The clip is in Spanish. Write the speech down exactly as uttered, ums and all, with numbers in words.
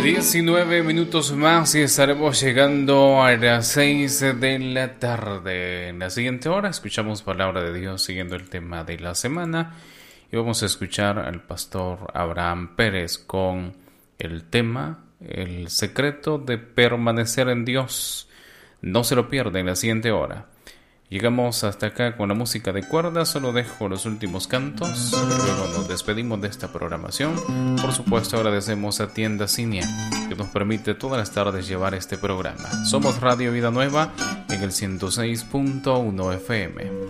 diecinueve minutos más y estaremos llegando a las seis de la tarde. En la siguiente hora escuchamos Palabra de Dios siguiendo el tema de la semana y vamos a escuchar al pastor Abraham Pérez con el tema El secreto de permanecer en Dios. No se lo pierda en la siguiente hora. Llegamos hasta acá con la música de cuerda, solo dejo los últimos cantos, luego nos despedimos de esta programación. Por supuesto agradecemos a Tienda Cinia, que nos permite todas las tardes llevar este programa. Somos Radio Vida Nueva en el ciento seis punto uno F M.